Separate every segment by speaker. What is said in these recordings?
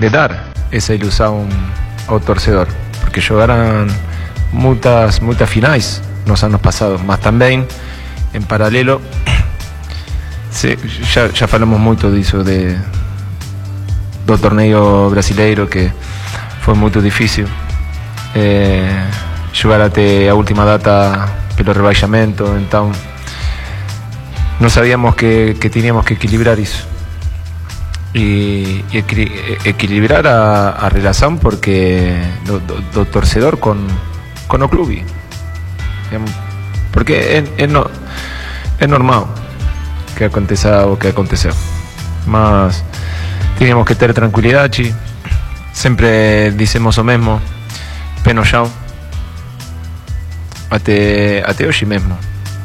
Speaker 1: de dar essa ilusão ao torcedor, porque jogaram muitas finais nos anos passados, mas também em paralelo já falamos muito disso do torneio brasileiro, que foi muito difícil jogar até a última data pelo rebaixamento, então nós sabíamos que tínhamos que equilibrar isso e equilibrar a relação do torcedor com o clube, porque é normal que aconteça o que aconteceu, mas tínhamos que ter tranquilidade. Sempre dizemos o mesmo, pé no chão, até hoje mesmo,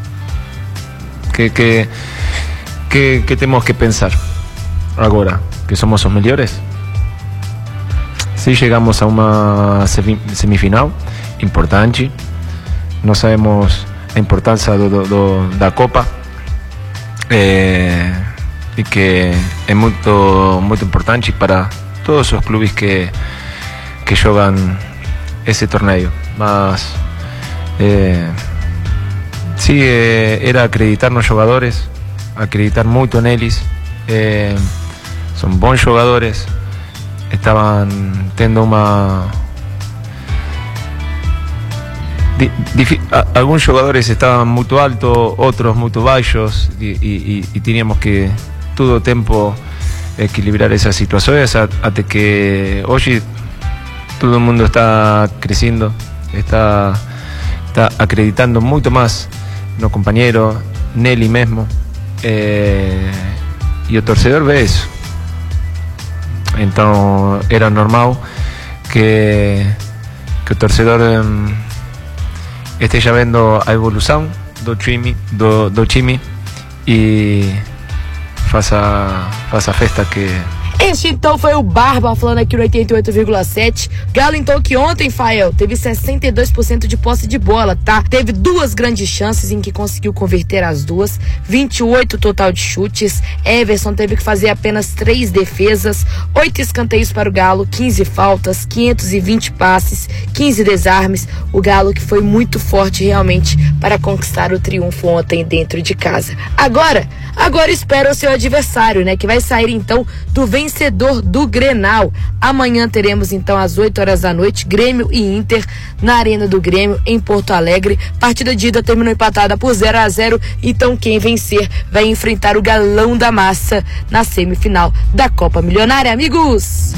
Speaker 1: que temos que pensar agora que somos os melhores. Se chegamos a uma semifinal importante, nós sabemos a importância da Copa, e que é muito importante para todos os clubes que jogam esse torneio, mas sim, era acreditar nos jogadores, acreditar muito neles. São bons jogadores, estavam tendo alguns jogadores estavam muito altos, outros muito baixos, e tínhamos que todo o tempo equilibrar essas situações, até que hoje todo mundo está crescendo, está acreditando muito mais no companheiro, nele mesmo, e o torcedor vê isso. Então era normal que o torcedor esteja vendo a evolução do time e faça a festa que...
Speaker 2: Este então foi o Barba falando aqui no 88,7. Galo então que ontem, Fael, teve 62% de posse de bola, tá? Teve 2 grandes chances em que conseguiu converter as 2, 28 total de chutes. Everson teve que fazer apenas 3 defesas, 8 escanteios para o Galo, 15 faltas, 520 passes, 15 desarmes. O Galo que foi muito forte realmente para conquistar o triunfo ontem dentro de casa. Agora espera o seu adversário, né? Que vai sair então do vencedor do Grenal. Amanhã teremos então às 8 horas da noite Grêmio e Inter na Arena do Grêmio em Porto Alegre. Partida de ida terminou empatada por 0-0, então quem vencer vai enfrentar o Galão da Massa na semifinal da Copa Milionária, amigos.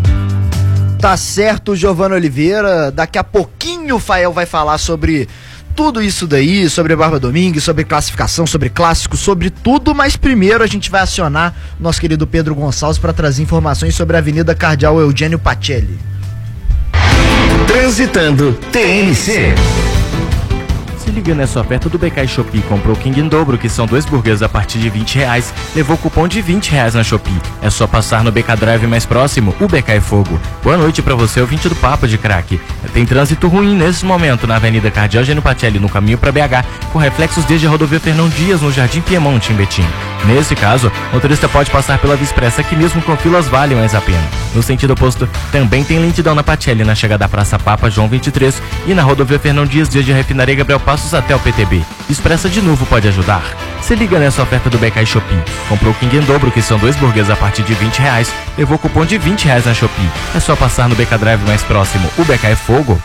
Speaker 3: Tá certo, Giovana Oliveira. Daqui a pouquinho o Fael vai falar sobre tudo isso daí, sobre Barba Domingues, sobre classificação, sobre clássico, sobre tudo, mas primeiro a gente vai acionar o nosso querido Pedro Gonçalves para trazer informações sobre a Avenida Cardeal Eugênio Pacelli.
Speaker 4: Transitando TNC.
Speaker 5: Se liga nessa oferta do BK Shopee, comprou King em dobro, que são 2 burgers a partir de R$20, levou cupom de R$20 na Shopee. É só passar no BK Drive mais próximo, o BK é Fogo. Boa noite pra você, ouvinte do Papo de Craque. Tem trânsito ruim nesse momento na Avenida Cardeal Eugênio Pacelli, no caminho pra BH, com reflexos desde a rodovia Fernão Dias, no Jardim Piemonte, em Betim. Nesse caso, o motorista pode passar pela Via Expressa, que mesmo com filas vale mais a pena. No sentido oposto, também tem lentidão na Pacelli, na chegada da Praça Papa João 23 e na rodovia Fernão Dias, desde a Refinaria Gabriel Passos até o PTB. Expressa de novo pode ajudar. Se liga nessa oferta do BK Shopee. Comprou King em dobro, que são 2 burgers a partir de R$20, levou cupom de R$20 na Shopee. É só passar no BK Drive mais próximo, o BK é Fogo.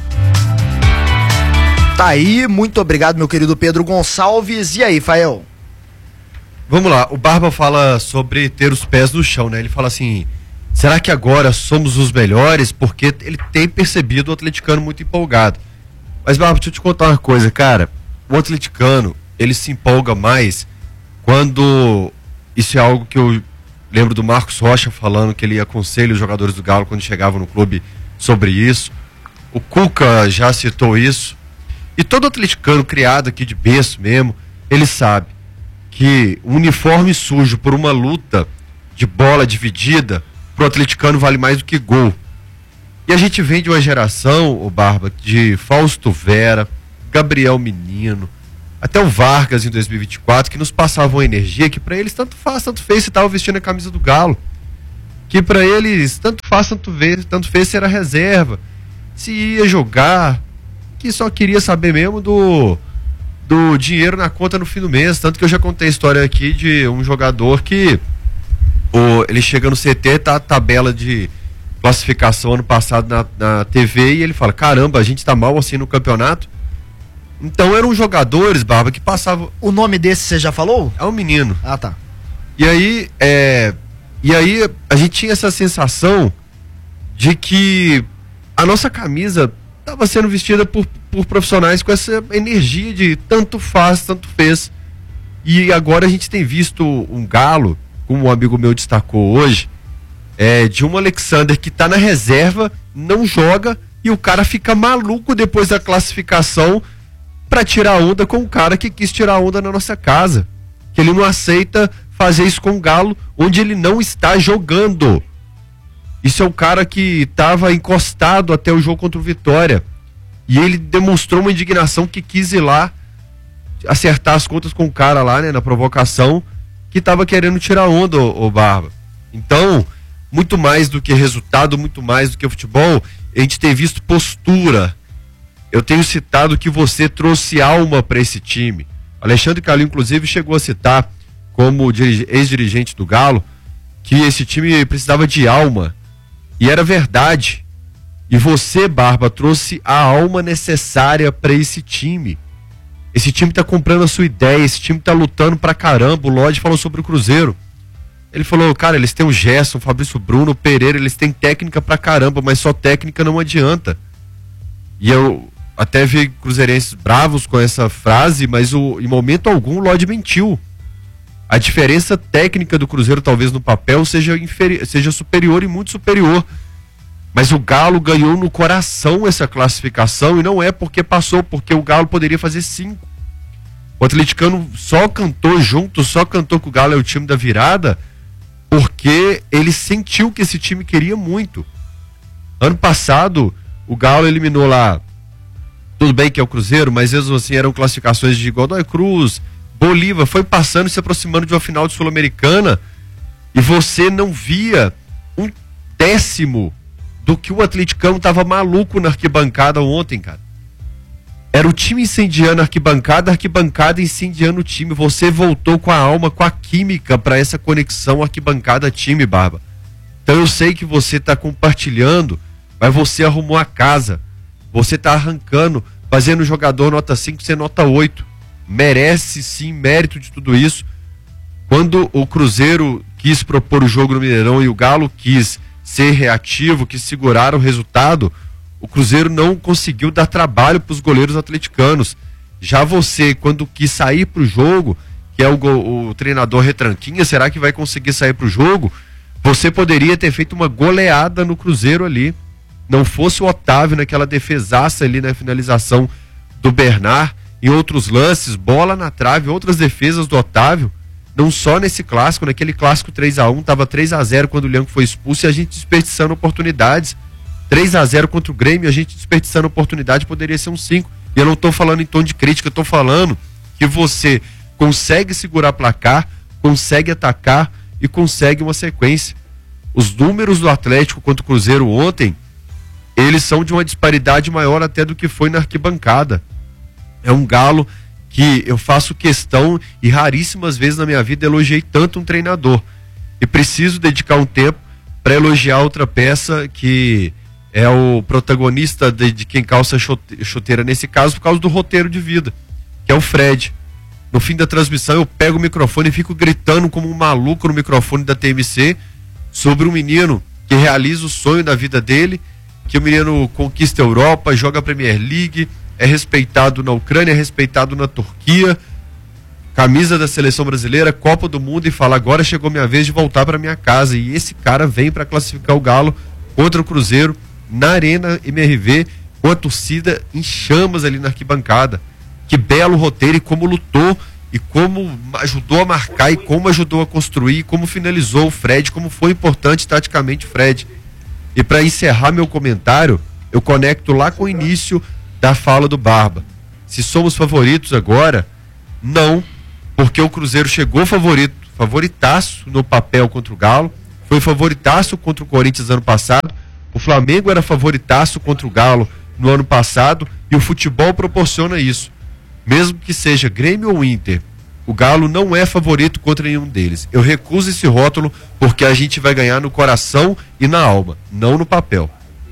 Speaker 3: Tá aí, muito obrigado, meu querido Pedro Gonçalves. E aí, Fael?
Speaker 6: Vamos lá, o Barba fala sobre ter os pés no chão, né? Ele fala assim, será que agora somos os melhores? Porque ele tem percebido o atleticano muito empolgado. Mas, Barba, deixa eu te contar uma coisa, cara. O atleticano, ele se empolga mais quando... Isso é algo que eu lembro do Marcos Rocha falando, que ele aconselha os jogadores do Galo quando chegavam no clube sobre isso. O Cuca já citou isso. E todo atleticano criado aqui de berço mesmo, ele sabe que o uniforme sujo por uma luta de bola dividida, pro atleticano vale mais do que gol. E a gente vem de uma geração, o Barba, de Fausto Vera, Gabriel Menino, até o Vargas em 2024, que nos passavam energia que para eles tanto faz, tanto fez se estavam vestindo a camisa do Galo. que para eles tanto fez se era reserva, se ia jogar, que só queria saber mesmo do dinheiro na conta no fim do mês. Tanto que eu já contei a história aqui de um jogador que ele chega no CT, tá a tabela de classificação ano passado na TV, e ele fala: caramba, a gente tá mal assim no campeonato. Então eram jogadores, Barba, que passavam.
Speaker 3: O nome desse você já falou?
Speaker 6: É um menino.
Speaker 3: Ah, tá.
Speaker 6: E aí a gente tinha essa sensação de que a nossa camisa estava sendo vestida por profissionais com essa energia de tanto faz, tanto fez. E agora a gente tem visto um Galo, como um amigo meu destacou hoje, de um Alexander que tá na reserva, não joga, e o cara fica maluco depois da classificação para tirar onda com o cara que quis tirar onda na nossa casa. Que ele não aceita fazer isso com o Galo, onde ele não está jogando. Isso é o cara que estava encostado até o jogo contra o Vitória. E ele demonstrou uma indignação que quis ir lá acertar as contas com o cara lá, né, na provocação, que estava querendo tirar onda, o Barba. Então, muito mais do que resultado, muito mais do que o futebol, a gente tem visto postura. Eu tenho citado que você trouxe alma para esse time. Alexandre Calil, inclusive, chegou a citar, como ex-dirigente do Galo, que esse time precisava de alma. E era verdade. E você, Barba, trouxe a alma necessária para esse time. Esse time tá comprando a sua ideia, esse time tá lutando pra caramba. O Lodge falou sobre o Cruzeiro. Ele falou, cara, eles têm o Gerson, o Fabrício Bruno, o Pereira, eles têm técnica pra caramba, mas só técnica não adianta. E eu até vi cruzeirenses bravos com essa frase, mas em momento algum o Lodge mentiu. A diferença técnica do Cruzeiro, talvez no papel, seja superior e muito superior. Mas o Galo ganhou no coração essa classificação, e não é porque passou, porque o Galo poderia fazer 5. O atleticano só cantou junto, só cantou que o Galo é o time da virada, porque ele sentiu que esse time queria muito. Ano passado, o Galo eliminou lá, tudo bem que é o Cruzeiro, mas mesmo assim eram classificações de Godoy Cruz, Bolívar, foi passando e se aproximando de uma final de Sul-Americana, e você não via 1/10 do que o atleticano tava maluco na arquibancada ontem, cara. Era o time incendiando a arquibancada incendiando o time. Você voltou com a alma, com a química para essa conexão arquibancada-time, Barba. Então eu sei que você tá compartilhando, mas você arrumou a casa. Você tá arrancando, fazendo o jogador nota 5 ser nota 8. Merece sim mérito de tudo isso. Quando o Cruzeiro quis propor o jogo no Mineirão e o Galo quis ser reativo, quis segurar o resultado, o Cruzeiro não conseguiu dar trabalho para os goleiros atleticanos. Já você, quando quis sair para o jogo, que é o treinador retranquinha, será que vai conseguir sair para o jogo? Você poderia ter feito uma goleada no Cruzeiro ali. Não fosse o Otávio naquela defesaça ali na finalização do Bernard, em outros lances, bola na trave, outras defesas do Otávio. Não só nesse clássico, naquele clássico 3-1, tava 3-0 quando o Leão foi expulso e a gente desperdiçando oportunidades. 3-0 contra o Grêmio, a gente desperdiçando oportunidade, poderia ser um 5. E eu não tô falando em tom de crítica, eu tô falando que você consegue segurar placar, consegue atacar e consegue uma sequência. Os números do Atlético contra o Cruzeiro ontem, eles são de uma disparidade maior até do que foi na arquibancada. É um Galo que eu faço questão, e raríssimas vezes na minha vida elogiei tanto um treinador. E preciso dedicar um tempo para elogiar outra peça que é o protagonista de quem calça chuteira nesse caso, por causa do roteiro de vida, que é o Fred. No fim da transmissão eu pego o microfone e fico gritando como um maluco no microfone da TMC sobre um menino que realiza o sonho da vida dele, que o menino conquista a Europa, joga a Premier League, é respeitado na Ucrânia, é respeitado na Turquia, camisa da seleção brasileira, Copa do Mundo, e fala, agora chegou minha vez de voltar para minha casa. E esse cara vem para classificar o Galo contra o Cruzeiro na Arena MRV, com a torcida em chamas ali na arquibancada. Que belo roteiro, e como lutou, e como ajudou a marcar, e como ajudou a construir, e como finalizou o Fred, como foi importante taticamente o Fred. E para encerrar meu comentário, eu conecto lá com o início da fala do Barba. Se somos favoritos agora, não, porque o Cruzeiro chegou favoritaço no papel contra o Galo, foi favoritaço contra o Corinthians ano passado, o Flamengo era favoritaço contra o Galo no ano passado, e o futebol proporciona isso. Mesmo que seja Grêmio ou Inter, o Galo não é favorito contra nenhum deles. Eu recuso esse rótulo porque a gente vai ganhar no coração e na alma, não no papel.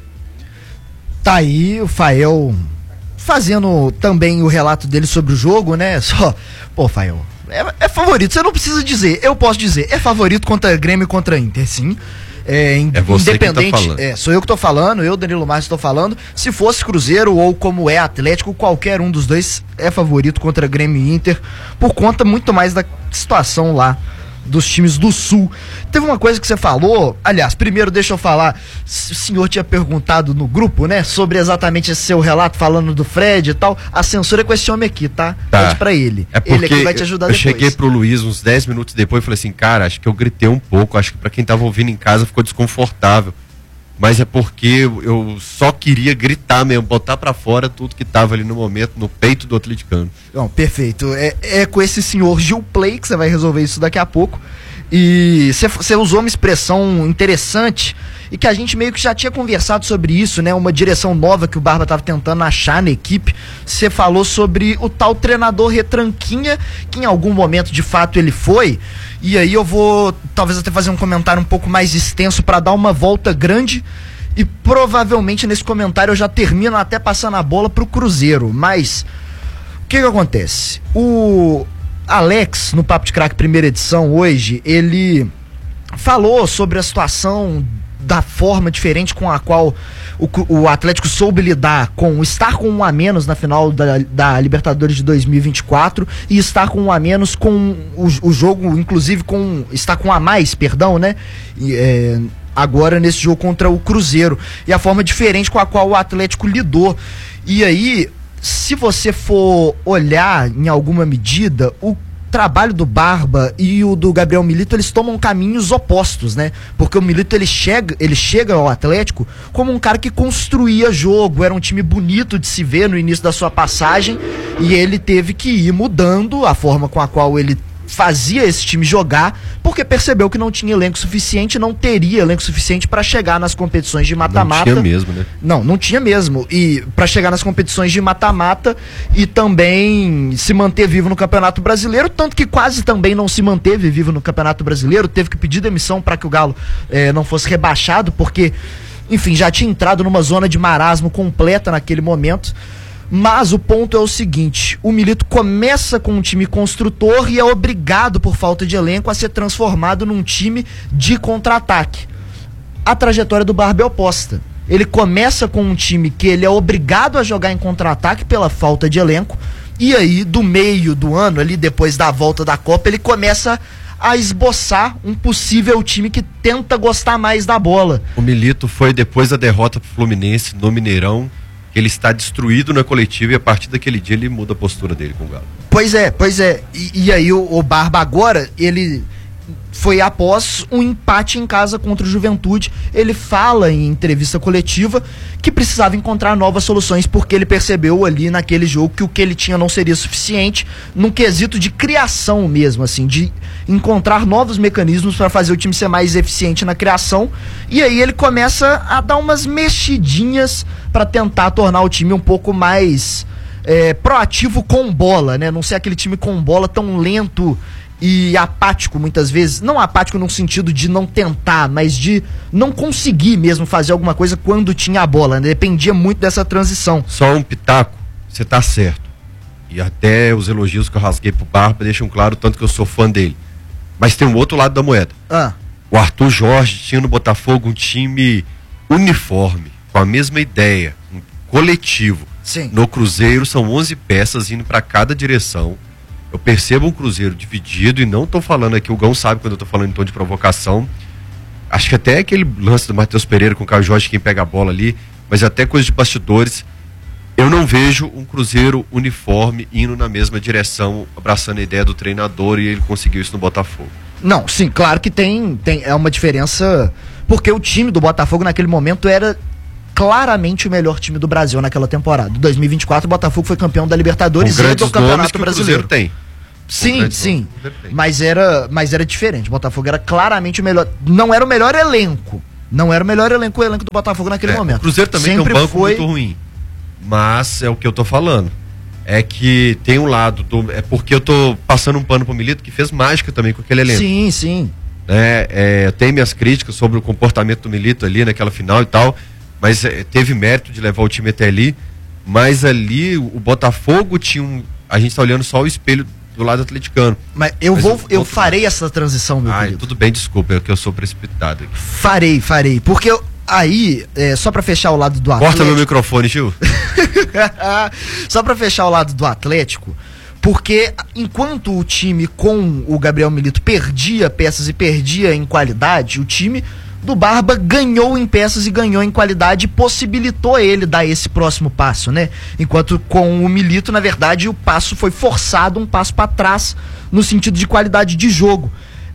Speaker 3: Tá aí o Fael fazendo também o relato dele sobre o jogo, né? Fael, é favorito, você não precisa dizer, eu posso dizer, é favorito contra Grêmio e contra Inter, sim.
Speaker 6: É você
Speaker 3: independente,
Speaker 6: que tá falando.
Speaker 3: Sou eu que tô falando, eu, Danilo Marques, estou falando. Se fosse Cruzeiro ou como é Atlético, qualquer um dos dois é favorito contra Grêmio e Inter, por conta muito mais da situação lá dos times do Sul. Teve uma coisa que você falou, aliás, primeiro deixa eu falar, o senhor tinha perguntado no grupo, né, sobre exatamente esse seu relato falando do Fred e tal, a censura é com esse homem aqui, tá? Pede pra ele.
Speaker 6: É porque
Speaker 3: ele aqui vai te ajudar
Speaker 6: eu
Speaker 3: depois.
Speaker 6: cheguei pro Luiz uns 10 minutos depois e falei assim, cara, acho que eu gritei um pouco, acho que pra quem tava ouvindo em casa ficou desconfortável, mas é porque eu só queria gritar mesmo, botar pra fora tudo que tava ali no momento, no peito do atleticano.
Speaker 3: Não, perfeito. É com esse senhor Gil Play que você vai resolver isso daqui a pouco. E você usou uma expressão interessante e que a gente meio que já tinha conversado sobre isso, né? Uma direção nova que o Barba estava tentando achar na equipe. Você falou sobre o tal treinador retranquinha, que em algum momento de fato ele foi. E aí eu vou talvez até fazer um comentário um pouco mais extenso para dar uma volta grande. E provavelmente nesse comentário eu já termino até passando a bola pro Cruzeiro. Mas o que acontece? O Alex, no Papo de Craque primeira edição hoje, ele falou sobre a situação da forma diferente com a qual o Atlético soube lidar com estar com um a menos na final da Libertadores de 2024 e estar com um a menos com o jogo, inclusive com estar com um a mais, perdão, né? Agora nesse jogo contra o Cruzeiro, e a forma diferente com a qual o Atlético lidou. E aí, se você for olhar em alguma medida, o trabalho do Barba e o do Gabriel Milito, eles tomam caminhos opostos, né? Porque o Milito, ele chega ao Atlético como um cara que construía jogo, era um time bonito de se ver no início da sua passagem, e ele teve que ir mudando a forma com a qual ele fazia esse time jogar, porque percebeu que não tinha elenco suficiente, não teria elenco suficiente para chegar nas competições de mata-mata.
Speaker 6: Não tinha mesmo, né?
Speaker 3: Não tinha mesmo. E para chegar nas competições de mata-mata e também se manter vivo no Campeonato Brasileiro, tanto que quase também não se manteve vivo no Campeonato Brasileiro, teve que pedir demissão para que o Galo não fosse rebaixado, porque, enfim, já tinha entrado numa zona de marasmo completa naquele momento. Mas o ponto é o seguinte, o Milito começa com um time construtor e é obrigado, por falta de elenco, a ser transformado num time de contra-ataque. A trajetória do Barba é oposta. Ele começa com um time que ele é obrigado a jogar em contra-ataque pela falta de elenco, e aí, do meio do ano, ali depois da volta da Copa, ele começa a esboçar um possível time que tenta gostar mais da bola.
Speaker 6: O Milito foi depois da derrota pro Fluminense no Mineirão, ele está destruído na coletiva, e a partir daquele dia ele muda a postura dele com o Galo.
Speaker 3: Pois é. E aí o Barba agora, ele foi após um empate em casa contra o Juventude. Ele fala em entrevista coletiva que precisava encontrar novas soluções, porque ele percebeu ali naquele jogo que o que ele tinha não seria suficiente, num quesito de criação mesmo, assim, de encontrar novos mecanismos para fazer o time ser mais eficiente na criação. E aí ele começa a dar umas mexidinhas para tentar tornar o time um pouco mais proativo com bola, né? Não ser aquele time com bola tão lento e apático muitas vezes, não apático no sentido de não tentar, mas de não conseguir mesmo fazer alguma coisa quando tinha a bola, né? Dependia muito dessa transição.
Speaker 6: Só um pitaco, você tá certo, e até os elogios que eu rasguei pro Barba deixam claro tanto que eu sou fã dele, mas tem um outro lado da moeda. O Arthur Jorge tinha no Botafogo um time uniforme, com a mesma ideia, um coletivo.
Speaker 3: Sim.
Speaker 6: No Cruzeiro são 11 peças indo para cada direção. Eu percebo um Cruzeiro dividido, e não tô falando aqui, o Gão sabe quando eu tô falando em tom de provocação. Acho que até aquele lance do Matheus Pereira com o Caio Jorge, quem pega a bola ali, mas até coisa de bastidores. Eu não vejo um Cruzeiro uniforme indo na mesma direção, abraçando a ideia do treinador, e ele conseguiu isso no Botafogo. Não,
Speaker 3: sim, claro que tem uma diferença, porque o time do Botafogo naquele momento era claramente o melhor time do Brasil naquela temporada. Em 2024, o Botafogo foi campeão da Libertadores e do Campeonato Brasileiro.
Speaker 6: Tem.
Speaker 3: Sim, sim. Mas era diferente. O Botafogo era claramente o melhor. Não era o melhor elenco. Não era o melhor elenco, o elenco do Botafogo naquele momento.
Speaker 6: O Cruzeiro também
Speaker 3: sempre
Speaker 6: tem um banco muito ruim. Mas é o que eu tô falando. É que tem um lado é porque eu tô passando um pano pro Milito que fez mágica também com aquele elenco.
Speaker 3: Sim, sim.
Speaker 6: Tem minhas críticas sobre o comportamento do Milito ali naquela final e tal, mas teve mérito de levar o time até ali. Mas ali o Botafogo tinha a gente tá olhando só o espelho do lado atleticano.
Speaker 3: Mas eu farei essa transição, meu querido.
Speaker 6: Tudo bem, desculpa, é que eu sou precipitado aqui.
Speaker 3: Farei, porque aí, só pra fechar o lado do Atlético...
Speaker 6: Corta meu microfone, tio.
Speaker 3: Só pra fechar o lado do Atlético, porque enquanto o time com o Gabriel Milito perdia peças e perdia em qualidade, o time do Barba ganhou em peças e ganhou em qualidade e possibilitou ele dar esse próximo passo, né? Enquanto com o Milito, na verdade, o passo foi forçado, um passo para trás no sentido de qualidade de jogo.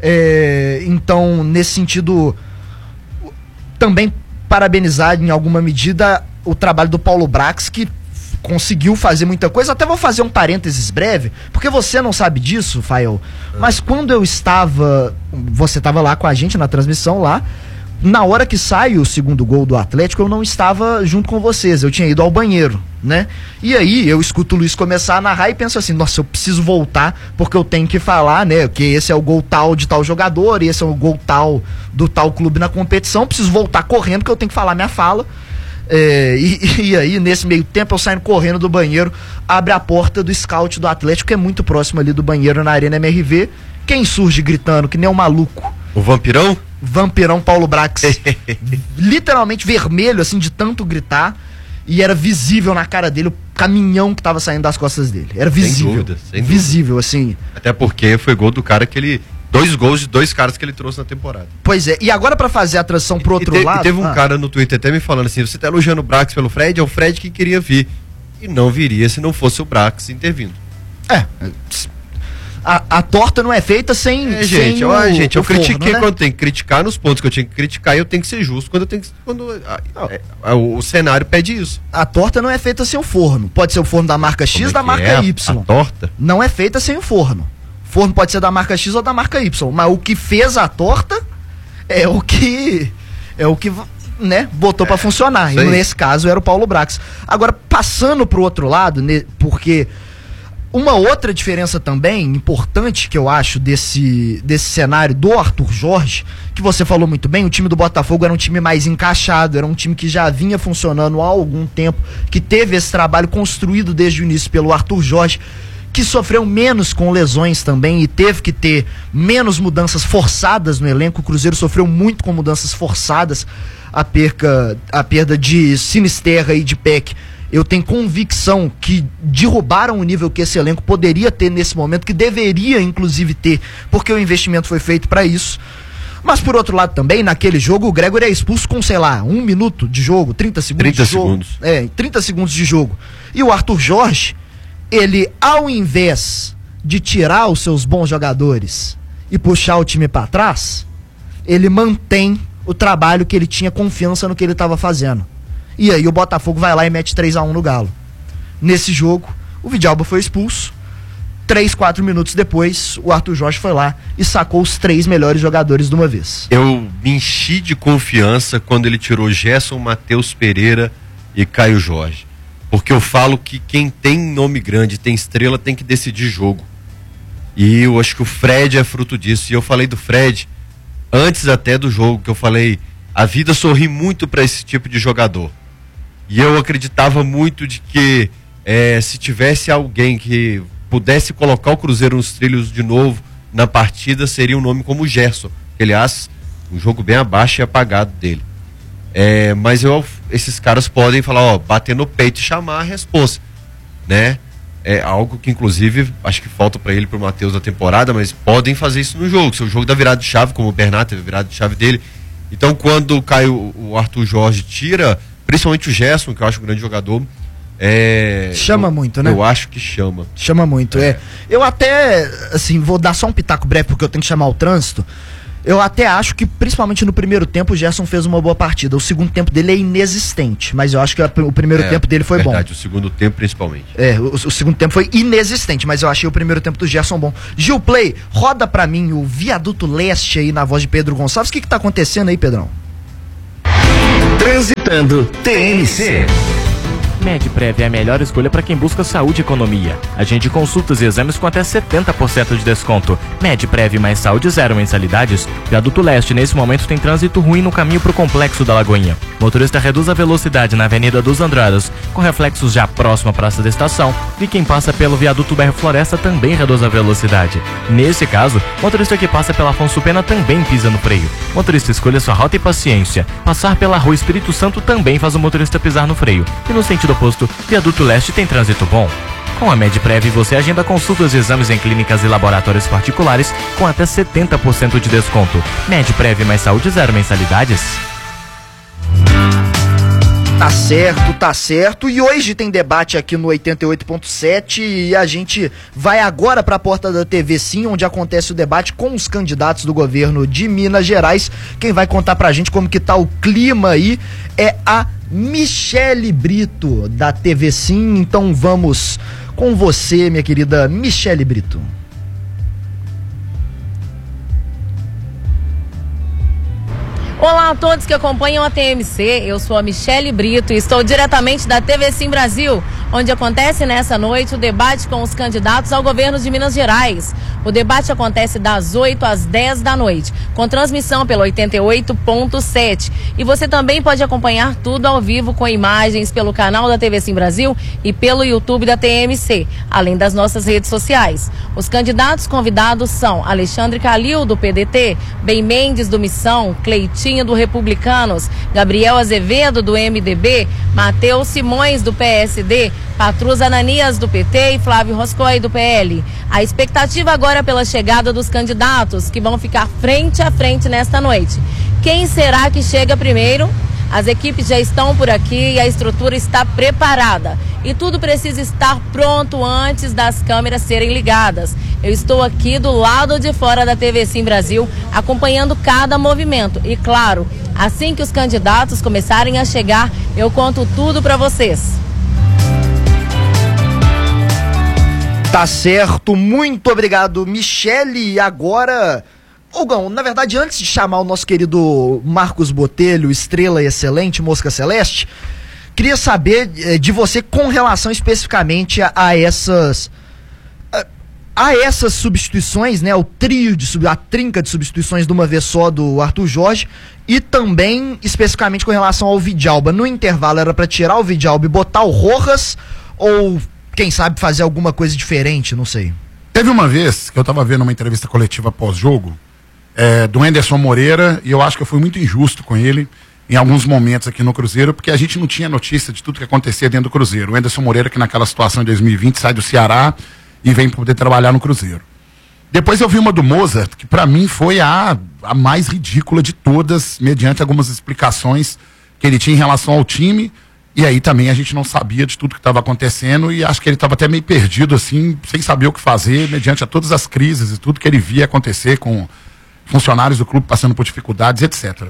Speaker 3: Então, nesse sentido, também parabenizar em alguma medida o trabalho do Paulo Brax, que conseguiu fazer muita coisa. Até vou fazer um parênteses breve, porque você não sabe disso, Fael, mas quando eu estava, você estava lá com a gente na transmissão lá, na hora que sai o segundo gol do Atlético, eu não estava junto com vocês, eu tinha ido ao banheiro, né? E aí eu escuto o Luiz começar a narrar e penso assim, nossa, eu preciso voltar, porque eu tenho que falar, né, que esse é o gol tal de tal jogador, e esse é o gol tal do tal clube na competição, preciso voltar correndo, porque eu tenho que falar minha fala. E aí, nesse meio tempo, eu saindo correndo do banheiro, abre a porta do scout do Atlético, que é muito próximo ali do banheiro na Arena MRV. Quem surge gritando, que nem um maluco?
Speaker 6: O Vampirão?
Speaker 3: Vampirão Paulo Brax. Literalmente vermelho, assim, de tanto gritar. E era visível na cara dele o caminhão que tava saindo das costas dele. Era visível. Sem dúvida, sem visível, dúvida. Assim.
Speaker 6: Até porque foi gol do cara que ele... 2 gols de 2 caras que ele trouxe na temporada.
Speaker 3: Pois é, e agora pra fazer a transição pro outro lado...
Speaker 6: Teve um cara no Twitter até me falando assim, você tá elogiando o Brax pelo Fred, é o Fred que queria vir. E não viria se não fosse o Brax intervindo.
Speaker 3: A torta não é feita sem...
Speaker 6: Gente, eu critiquei
Speaker 3: forno, né?
Speaker 6: Quando tem que criticar nos pontos que eu tinha que criticar, eu tenho que ser justo o cenário pede isso.
Speaker 3: A torta não é feita sem o forno. Pode ser o forno da marca X, da marca Y.
Speaker 6: A torta?
Speaker 3: Não é feita sem o forno. Forno pode ser da marca X ou da marca Y, mas o que fez a torta é o que né, botou pra funcionar. E nesse caso era o Paulo Brax. Agora, passando pro outro lado, porque uma outra diferença também importante que eu acho desse cenário do Arthur Jorge, que você falou muito bem, o time do Botafogo era um time mais encaixado, era um time que já vinha funcionando há algum tempo, que teve esse trabalho construído desde o início pelo Arthur Jorge, que sofreu menos com lesões também e teve que ter menos mudanças forçadas no elenco. O Cruzeiro sofreu muito com mudanças forçadas, a perda de Sinisterra e de Peck. Eu tenho convicção que derrubaram o nível que esse elenco poderia ter nesse momento, que deveria inclusive ter, porque o investimento foi feito para isso. Mas por outro lado também, naquele jogo, o Gregory é expulso com, sei lá, 1 minuto de jogo, 30 segundos de jogo. 30 segundos de jogo. E o Arthur Jorge, ele, ao invés de tirar os seus bons jogadores e puxar o time para trás, ele mantém o trabalho que ele tinha confiança no que ele estava fazendo. E aí o Botafogo vai lá e mete 3-1 no Galo. Nesse jogo, o Vidalba foi expulso. 3, 4 minutos depois, o Arthur Jorge foi lá e sacou os 3 melhores jogadores de uma vez.
Speaker 6: Eu me enchi de confiança quando ele tirou Gerson, Matheus Pereira e Caio Jorge. Porque eu falo que quem tem nome grande, tem estrela, tem que decidir jogo. E eu acho que o Fred é fruto disso. E eu falei do Fred antes até do jogo, que eu falei, a vida sorri muito para esse tipo de jogador. E eu acreditava muito de que se tivesse alguém que pudesse colocar o Cruzeiro nos trilhos de novo na partida, seria um nome como o Gerson. Que, aliás, um jogo bem abaixo e apagado dele. Mas esses caras podem falar, bater no peito e chamar a resposta, né? É algo que inclusive acho que falta para ele, pro Matheus da temporada, mas podem fazer isso no jogo, se o jogo da virada de chave, como o Bernardo teve a virada de chave dele. Então quando cai o Arthur Jorge, tira, principalmente o Gerson, que eu acho um grande jogador,
Speaker 3: chama muito, né?
Speaker 6: Eu acho que chama.
Speaker 3: Chama muito, Eu até, assim, vou dar só um pitaco breve, porque eu tenho que chamar o trânsito. Eu até acho que, principalmente no primeiro tempo, o Gerson fez uma boa partida. O segundo tempo dele é inexistente, mas eu acho que o primeiro tempo dele foi bom.
Speaker 6: O segundo tempo principalmente.
Speaker 3: O segundo tempo foi inexistente, mas eu achei o primeiro tempo do Gerson bom. Gil Play, roda pra mim o Viaduto Leste aí na voz de Pedro Gonçalves. O que tá acontecendo aí, Pedrão?
Speaker 4: Transitando TNC.
Speaker 5: Medprev é a melhor escolha para quem busca saúde e economia. Agende consultas e exames com até 70% de desconto. Medprev mais saúde, 0 mensalidades. Viaduto Leste, nesse momento, tem trânsito ruim no caminho para o Complexo da Lagoinha. Motorista reduz a velocidade na Avenida dos Andradas, com reflexos já próximo à Praça da Estação. E quem passa pelo Viaduto BR Floresta também reduz a velocidade. Nesse caso, motorista que passa pela Afonso Pena também pisa no freio. Motorista, escolha sua rota e paciência. Passar pela Rua Espírito Santo também faz o motorista pisar no freio. E no sentido oposto, Viaduto Leste tem trânsito bom. Com a Medprev você agenda consultas e exames em clínicas e laboratórios particulares com até 70% de desconto. Medprev mais saúde, 0 mensalidades.
Speaker 3: Tá certo. E hoje tem debate aqui no 88.7 e a gente vai agora para a porta da TV Sim, onde acontece o debate com os candidatos do governo de Minas Gerais. Quem vai contar pra gente como que tá o clima aí é a Michele Brito, da TV Sim. Então vamos com você, minha querida Michele Brito.
Speaker 7: Olá a todos que acompanham a TMC, eu sou a Michele Brito e estou diretamente da TV Sim Brasil, onde acontece nessa noite o debate com os candidatos ao governo de Minas Gerais. O debate acontece das 8 às 10 da noite, com transmissão pelo 88.7. E você também pode acompanhar tudo ao vivo com imagens pelo canal da TV Sim Brasil e pelo YouTube da TMC, além das nossas redes sociais. Os candidatos convidados são Alexandre Calil, do PDT, Ben Mendes, do Missão, Cleitinho, do Republicanos, Gabriel Azevedo, do MDB, Matheus Simões, do PSD, Patrus Ananias, do PT e Flávio Roscoe, do PL. A expectativa agora é pela chegada dos candidatos, que vão ficar frente a frente nesta noite. Quem será que chega primeiro? As equipes já estão por aqui e a estrutura está preparada. E tudo precisa estar pronto antes das câmeras serem ligadas. Eu estou aqui do lado de fora da TV Sim Brasil, acompanhando cada movimento. E claro, assim que os candidatos começarem a chegar, eu conto tudo para vocês.
Speaker 3: Tá certo, muito obrigado, Michele. E agora, Ogão, na verdade, antes de chamar o nosso querido Marcos Botelho, estrela excelente, mosca celeste, queria saber de você com relação especificamente a essas substituições, né? A trinca de substituições de uma vez só do Arthur Jorge e também especificamente com relação ao Vidalba. No intervalo era para tirar o Vidalba e botar o Rojas ou quem sabe fazer alguma coisa diferente, não sei.
Speaker 8: Teve uma vez que eu tava vendo uma entrevista coletiva pós-jogo do Anderson Moreira e eu acho que eu fui muito injusto com ele em alguns momentos aqui no Cruzeiro, porque a gente não tinha notícia de tudo que acontecia dentro do Cruzeiro. O Anderson Moreira, que naquela situação em 2020 sai do Ceará e vem poder trabalhar no Cruzeiro. Depois eu vi uma do Mozart, que pra mim foi a mais ridícula de todas, mediante algumas explicações que ele tinha em relação ao time, e aí também a gente não sabia de tudo que estava acontecendo, e acho que ele estava até meio perdido, assim, sem saber o que fazer, mediante a todas as crises e tudo que ele via acontecer com funcionários do clube passando por dificuldades, etc.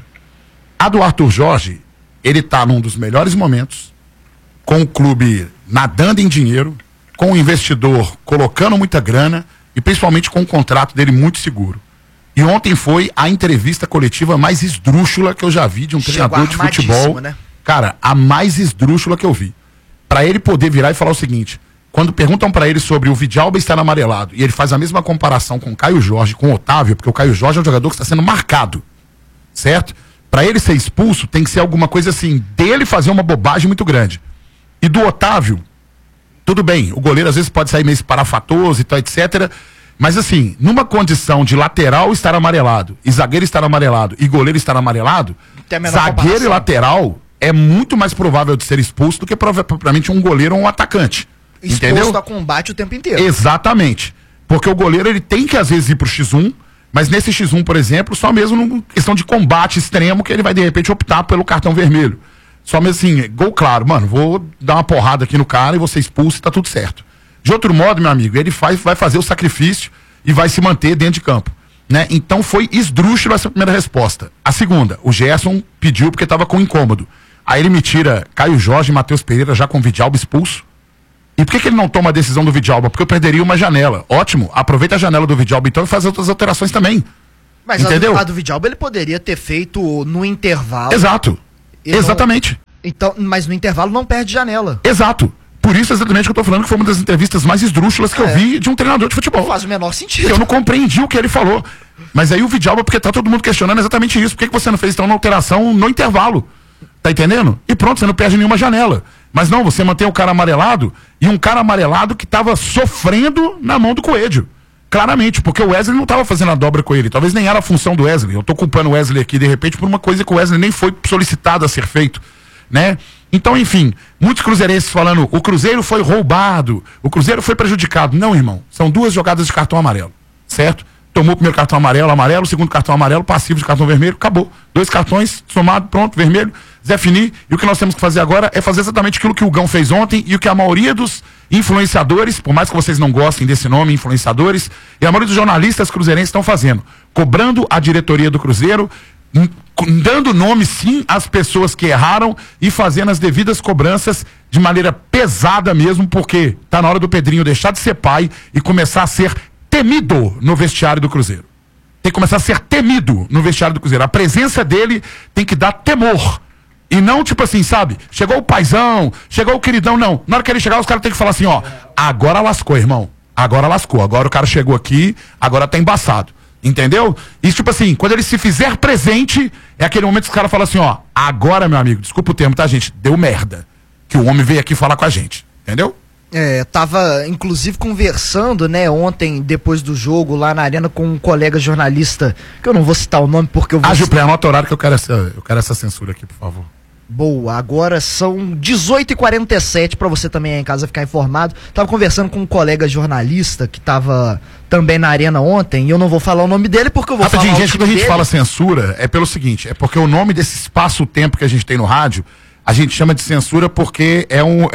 Speaker 8: A do Arthur Jorge, ele tá num dos melhores momentos, com o clube nadando em dinheiro, com o investidor colocando muita grana e principalmente com o contrato dele muito seguro. E ontem foi a entrevista coletiva mais esdrúxula que eu já vi de um treinador de futebol.
Speaker 3: Né?
Speaker 8: Cara, a mais esdrúxula que eu vi. Pra ele poder virar e falar o seguinte, quando perguntam pra ele sobre o Vidalba estar amarelado, e ele faz a mesma comparação com o Caio Jorge, com o Otávio, porque o Caio Jorge é um jogador que está sendo marcado, certo? Pra ele ser expulso, tem que ser alguma coisa assim, dele fazer uma bobagem muito grande. E do Otávio, tudo bem, o goleiro às vezes pode sair meio parafatoso e tal, etc. Mas assim, numa condição de lateral estar amarelado, e zagueiro estar amarelado, e goleiro estar amarelado, zagueiro e lateral é muito mais provável de ser expulso do que propriamente um goleiro ou um atacante.
Speaker 3: Exposto
Speaker 8: entendeu?
Speaker 3: a combate o tempo inteiro.
Speaker 8: Exatamente. Porque o goleiro ele tem que às vezes ir pro X1, mas nesse X1, por exemplo, só mesmo numa questão de combate extremo que ele vai de repente optar pelo cartão vermelho. Só mesmo assim, gol claro, mano, vou dar uma porrada aqui no cara e você expulso e tá tudo certo. De outro modo, meu amigo, ele vai fazer o sacrifício e vai se manter dentro de campo. né? Então foi esdrúxulo essa primeira resposta. A segunda, o Gerson pediu porque estava com incômodo. Aí ele me tira Caio Jorge e Matheus Pereira já com o Vidalba expulso. E por que ele não toma a decisão do Vidalba? Porque eu perderia uma janela. Ótimo, aproveita a janela do Vidalba então e faz outras alterações também.
Speaker 3: Mas
Speaker 8: entendeu?
Speaker 3: A do Vidalba ele poderia ter feito no intervalo.
Speaker 8: Exato. Exatamente.
Speaker 3: Então, mas no intervalo não perde janela.
Speaker 8: Exato. Por isso exatamente que eu tô falando que foi uma das entrevistas mais esdrúxulas que eu vi de um treinador de futebol.
Speaker 3: Não faz o menor sentido.
Speaker 8: Eu não compreendi o que ele falou. Mas aí o Vidalba, porque tá todo mundo questionando exatamente isso. Por que você não fez então uma alteração no intervalo? Tá entendendo? E pronto, você não perde nenhuma janela. Mas não, você mantém o cara amarelado e um cara amarelado que tava sofrendo na mão do Coelho. Claramente, porque o Wesley não tava fazendo a dobra com ele. Talvez nem era a função do Wesley. Eu tô culpando o Wesley aqui, de repente, por uma coisa que o Wesley nem foi solicitado a ser feito, né? Então, enfim, muitos cruzeirenses falando, o Cruzeiro foi roubado, o Cruzeiro foi prejudicado. Não, irmão, são 2 jogadas de cartão amarelo, certo? Tomou o primeiro cartão amarelo, o segundo cartão amarelo, passivo de cartão vermelho, acabou. 2 cartões, somado, pronto, vermelho, Zé Fini. E o que nós temos que fazer agora é fazer exatamente aquilo que o Gão fez ontem e o que a maioria dos influenciadores, por mais que vocês não gostem desse nome, influenciadores, e a maioria dos jornalistas cruzeirenses estão fazendo. Cobrando a diretoria do Cruzeiro, dando nome sim às pessoas que erraram e fazendo as devidas cobranças de maneira pesada mesmo, porque tá na hora do Pedrinho deixar de ser pai e começar a ser temido no vestiário do Cruzeiro. Tem que começar a ser temido no vestiário do Cruzeiro. A presença dele tem que dar temor. E não tipo assim, sabe? Chegou o paizão, chegou o queridão, não. Na hora que ele chegar, os caras têm que falar assim, ó, agora lascou, irmão. Agora lascou. Agora o cara chegou aqui, agora tá embaçado. Entendeu? Isso tipo assim, quando ele se fizer presente, é aquele momento que os caras falam assim, ó, agora, meu amigo, desculpa o termo, tá, gente? Deu merda. Que o homem veio aqui falar com a gente. Entendeu?
Speaker 3: Tava inclusive conversando, né, ontem, depois do jogo, lá na arena, com um colega jornalista, que eu não vou citar o nome porque eu vou...
Speaker 8: Gilplé, anota o horário que eu quero essa censura aqui, por favor.
Speaker 3: Boa, agora são 18h47, pra você também aí em casa ficar informado. Tava conversando com um colega jornalista que tava também na arena ontem, e eu não vou falar o nome dele porque eu vou falar o
Speaker 8: gente, quando a gente fala censura, é pelo seguinte, é porque o nome desse espaço-tempo que a gente tem no rádio, a gente chama de censura porque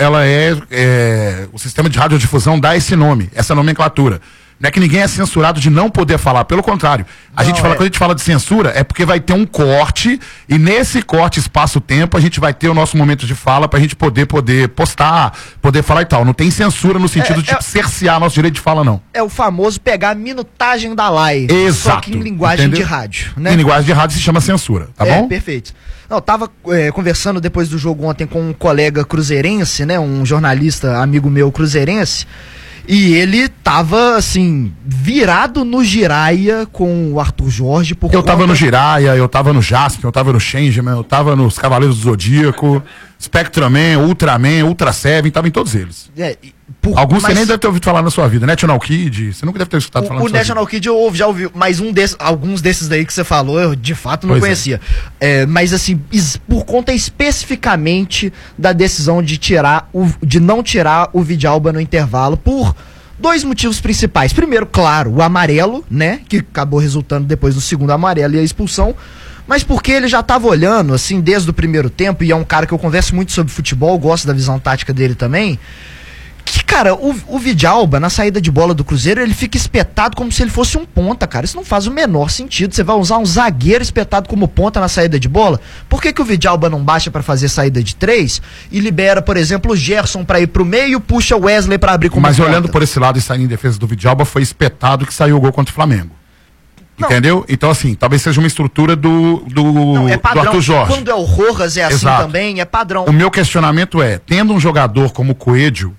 Speaker 8: o sistema de radiodifusão dá esse nome, essa nomenclatura. Não é que ninguém é censurado de não poder falar, pelo contrário. Quando a gente fala de censura, é porque vai ter um corte, e nesse corte espaço-tempo a gente vai ter o nosso momento de fala pra gente poder postar, poder falar e tal. Não tem censura no sentido de cercear nosso direito de fala, não.
Speaker 3: É o famoso pegar a minutagem da live.
Speaker 8: Exato.
Speaker 3: Só que em linguagem de rádio, né?
Speaker 8: Em linguagem de rádio se chama censura, tá bom?
Speaker 3: Perfeito. Não, tava conversando depois do jogo ontem com um colega cruzeirense, né? Um jornalista, amigo meu cruzeirense. E ele tava, assim, virado no Giraia com o Arthur Jorge.
Speaker 8: Eu tava no Giraia, eu tava no Jasper, eu tava no Changeman, eu tava nos Cavaleiros do Zodíaco, Spectraman, Ultraman, Ultra Seven, tava em todos eles. Alguns você nem deve ter ouvido falar na sua vida, National Kid, você nunca deve ter escutado falar na sua vida. O
Speaker 3: National Kid eu já ouvi, mas alguns desses daí que você falou, eu de fato não conhecia. Mas assim, por conta especificamente da decisão de não tirar o Vidalba no intervalo, por 2 motivos principais. Primeiro, claro, o amarelo, né, que acabou resultando depois do segundo amarelo e a expulsão. Mas porque ele já estava olhando, assim, desde o primeiro tempo, e é um cara que eu converso muito sobre futebol, gosto da visão tática dele também, que, cara, o Vidalba, na saída de bola do Cruzeiro, ele fica espetado como se ele fosse um ponta, cara. Isso não faz o menor sentido. Você vai usar um zagueiro espetado como ponta na saída de bola? Por que o Vidalba não baixa para fazer saída de 3 e libera, por exemplo, o Gerson para ir pro meio, puxa o Wesley para abrir como
Speaker 8: ponta? Mas
Speaker 3: olhando
Speaker 8: por esse lado e saindo em defesa do Vidalba, foi espetado que saiu o gol contra o Flamengo. Entendeu? Então, assim, talvez seja uma estrutura do Arthur Jorge.
Speaker 3: Quando é o Rojas é assim também, é padrão.
Speaker 8: O meu questionamento é, tendo um jogador como o Coelho,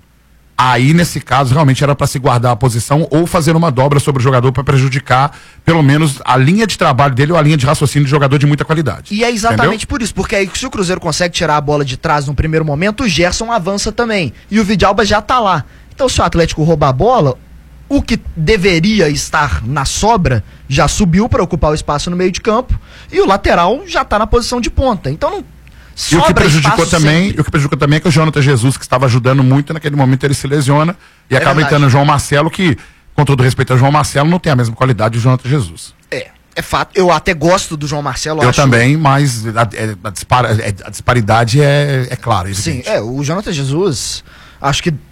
Speaker 8: aí nesse caso realmente era para se guardar a posição ou fazer uma dobra sobre o jogador para prejudicar pelo menos a linha de trabalho dele ou a linha de raciocínio de jogador de muita qualidade.
Speaker 3: E é exatamente por isso, porque aí se o Cruzeiro consegue tirar a bola de trás no primeiro momento, o Gerson avança também. E o Vidalba já tá lá. Então se o Atlético roubar a bola, o que deveria estar na sobra já subiu para ocupar o espaço no meio de campo e o lateral já está na posição de ponta. Então não
Speaker 8: e o que prejudicou também, é que o Jonathan Jesus, que estava ajudando muito, naquele momento ele se lesiona e acaba entrando o João Marcelo, que, com todo respeito ao João Marcelo, não tem a mesma qualidade do Jonathan Jesus.
Speaker 3: É fato. Eu até gosto do João Marcelo.
Speaker 8: Eu também, mas a disparidade é clara.
Speaker 3: Sim, o Jonathan Jesus, acho que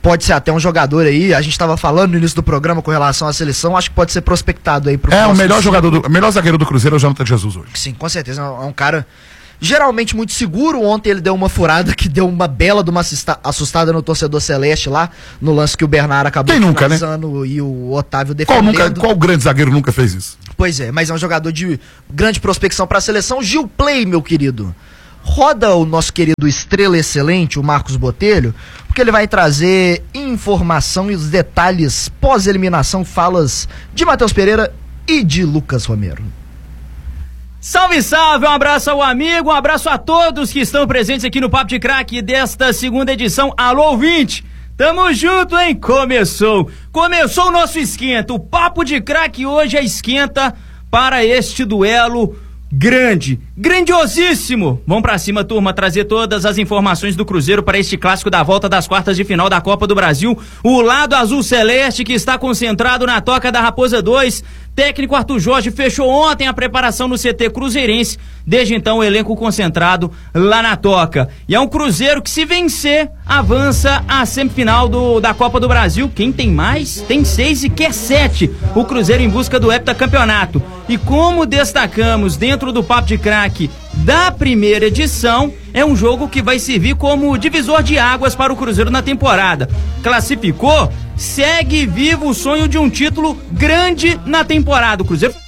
Speaker 3: pode ser até um jogador aí, a gente estava falando no início do programa com relação à seleção, acho que pode ser prospectado aí pro
Speaker 8: o melhor o melhor zagueiro do Cruzeiro é o Jonathan Jesus hoje.
Speaker 3: Sim, com certeza, é um cara geralmente muito seguro. Ontem ele deu uma furada que deu uma bela de uma assustada no torcedor celeste lá, no lance que o Bernard acabou finalizando, né? E o Otávio defendendo.
Speaker 8: Qual grande zagueiro nunca fez isso?
Speaker 3: Pois é, mas é um jogador de grande prospecção para a seleção. Gil Play, meu querido, roda o nosso querido estrela excelente, o Marcos Botelho, porque ele vai trazer informação e os detalhes pós-eliminação, falas de Matheus Pereira e de Lucas Romero.
Speaker 9: Salve, salve, um abraço ao amigo, um abraço a todos que estão presentes aqui no Papo de Craque desta segunda edição. Alô, ouvinte, tamo junto, hein? Começou o nosso esquenta, o Papo de Craque hoje é esquenta para este duelo grandiosíssimo. Vamos pra cima, turma, trazer todas as informações do Cruzeiro para este clássico da volta das quartas de final da Copa do Brasil. O lado azul celeste que está concentrado na Toca da Raposa 2. Técnico Arthur Jorge fechou ontem a preparação no CT cruzeirense. Desde então o elenco concentrado lá na Toca. E é um Cruzeiro que, se vencer, avança à semifinal da Copa do Brasil. Quem tem mais? Tem 6 e quer 7. O Cruzeiro em busca do heptacampeonato. E como destacamos dentro do Papo de Craque da primeira edição, é um jogo que vai servir como divisor de águas para o Cruzeiro na temporada. Classificou? Segue vivo o sonho de um título grande na temporada. O Cruzeiro